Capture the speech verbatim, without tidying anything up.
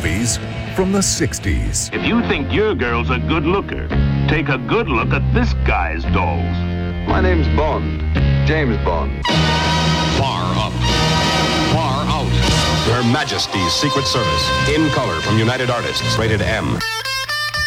movies from the sixties. If you think your girl's a good looker, take a good look at this guy's dolls. My name's Bond. James Bond. Far Up. Far Out. Her Majesty's Secret Service. In color from United Artists. Rated M.